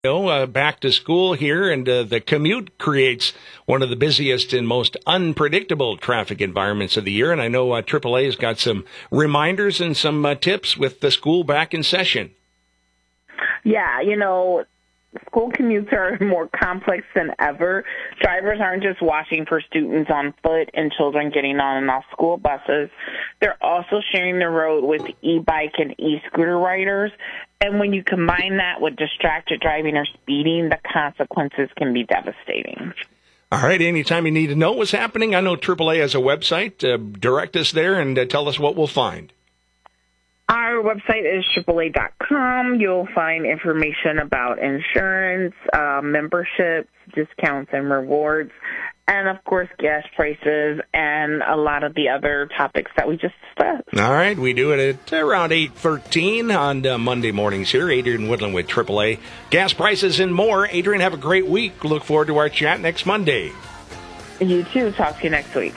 Back to school here, and the commute creates one of the busiest and most unpredictable traffic environments of the year. And I know AAA has got some reminders and some tips with the school back in session. Yeah, school commutes are more complex than ever. Drivers aren't just watching for students on foot and children getting on and off school buses. They're also sharing the road with e-bike and e-scooter riders. And when you combine that with distracted driving or speeding, the consequences can be devastating. All right, anytime you need to know what's happening, I know AAA has a website. Direct us there and tell us what we'll find. Our website is AAA.com. You'll find information about insurance, memberships, discounts, and rewards, and, of course, gas prices and a lot of the other topics that we just discussed. All right, we do it at around 8:13 on Monday mornings here. Adrian Woodland with AAA. Gas prices and more. Adrian, have a great week. Look forward to our chat next Monday. You too. Talk to you next week.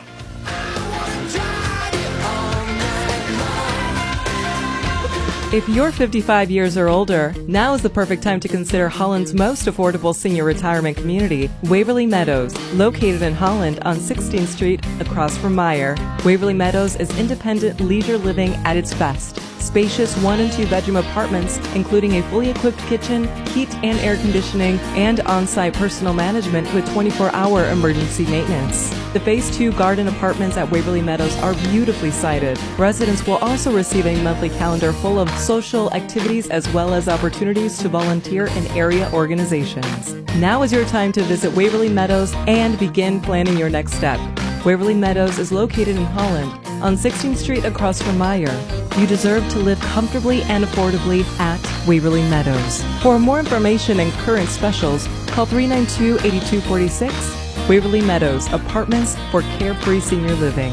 If you're 55 years or older, now is the perfect time to consider Holland's most affordable senior retirement community, Waverly Meadows, located in Holland on 16th Street across from Meyer. Waverly Meadows is independent leisure living at its best. Spacious 1- and 2-bedroom apartments, including a fully equipped kitchen, heat and air conditioning, and on-site personal management with 24-hour emergency maintenance. The Phase 2 garden apartments at Waverly Meadows are beautifully sited. Residents will also receive a monthly calendar full of social activities as well as opportunities to volunteer in area organizations. Now is your time to visit Waverly Meadows and begin planning your next step. Waverly Meadows is located in Holland on 16th Street across from Meyer. You deserve to live comfortably and affordably at Waverly Meadows. For more information and current specials, call 392-8246. Waverly Meadows, apartments for carefree senior living.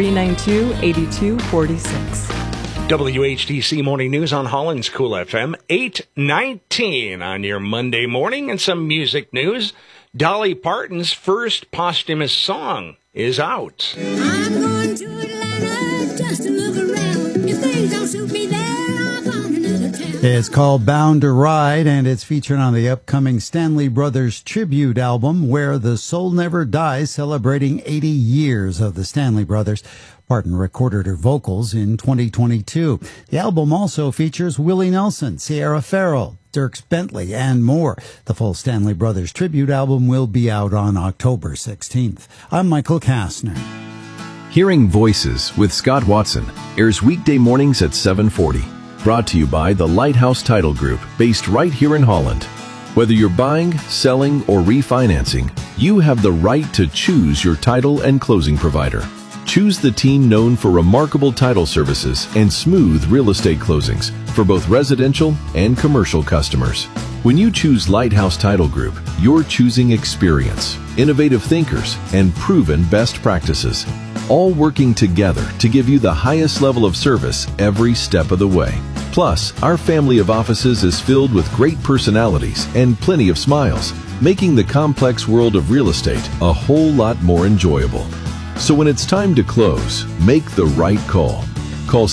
392-8246. WHTC Morning News on Holland's Cool FM, 8:19 on your Monday morning, and some music news. Dolly Parton's first posthumous song is out. I'm going to Atlanta just to look around. If things don't suit me there, I'll find another town. It's called Bound to Ride, and it's featured on the upcoming Stanley Brothers tribute album, Where the Soul Never Dies, celebrating 80 years of the Stanley Brothers. Parton recorded her vocals in 2022. The album also features Willie Nelson, Sierra Farrell, Dierks Bentley, and more. The full Stanley Brothers tribute album will be out on October 16th. I'm Michael Kastner. Hearing Voices with Scott Watson airs weekday mornings at 7:40. Brought to you by the Lighthouse Title Group, based right here in Holland. Whether you're buying, selling, or refinancing, you have the right to choose your title and closing provider. Choose the team known for remarkable title services and smooth real estate closings for both residential and commercial customers. When you choose Lighthouse Title Group, you're choosing experience, innovative thinkers, and proven best practices, all working together to give you the highest level of service every step of the way. Plus, our family of offices is filled with great personalities and plenty of smiles, making the complex world of real estate a whole lot more enjoyable. So when it's time to close, make the right call. Call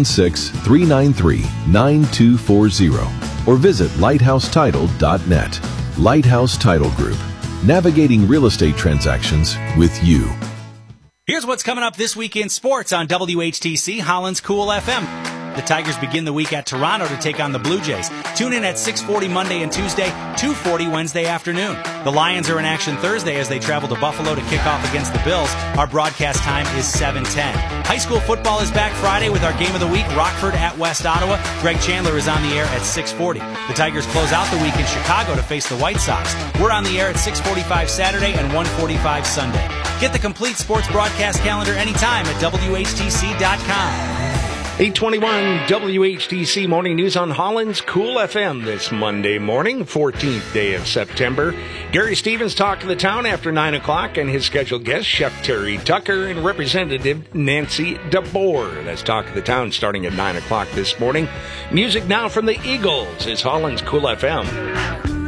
616-393-9240 or visit lighthousetitle.net. Lighthouse Title Group, navigating real estate transactions with you. Here's what's coming up this week in sports on WHTC, Holland's Cool FM. The Tigers begin the week at Toronto to take on the Blue Jays. Tune in at 6:40 Monday and Tuesday, 2:40 Wednesday afternoon. The Lions are in action Thursday as they travel to Buffalo to kick off against the Bills. Our broadcast time is 7:10. High school football is back Friday with our game of the week, Rockford at West Ottawa. Greg Chandler is on the air at 6:40. The Tigers close out the week in Chicago to face the White Sox. We're on the air at 6:45 Saturday and 1:45 Sunday. Get the complete sports broadcast calendar anytime at WHTC.com. 8:21 WHTC Morning News on Holland's Cool FM this Monday morning, 14th day of September. Gary Stevens Talk of the Town after 9 o'clock, and his scheduled guests, Chef Terry Tucker and Representative Nancy DeBoer. That's Talk of the Town starting at 9 o'clock this morning. Music now from the Eagles is Holland's Cool FM.